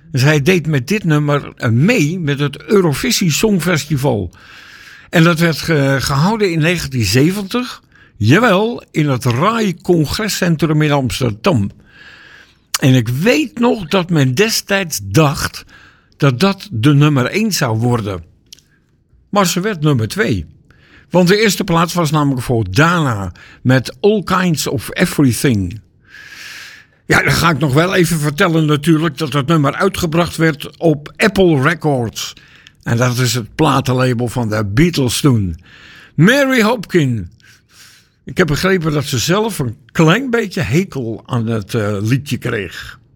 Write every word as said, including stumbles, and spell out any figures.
Zij deed met dit nummer mee met het Eurovisie Songfestival. En dat werd ge- gehouden in negentien zeventig. Jawel, in het R A I Congrescentrum in Amsterdam. En ik weet nog dat men destijds dacht dat dat de nummer één zou worden. Maar ze werd nummer twee. Want de eerste plaats was namelijk voor Dana met All Kinds of Everything. Ja, dan ga ik nog wel even vertellen natuurlijk dat het nummer uitgebracht werd op Apple Records. En dat is het platenlabel van de Beatles toen. Mary Hopkin. Ik heb begrepen dat ze zelf een klein beetje hekel aan het uh, liedje kreeg.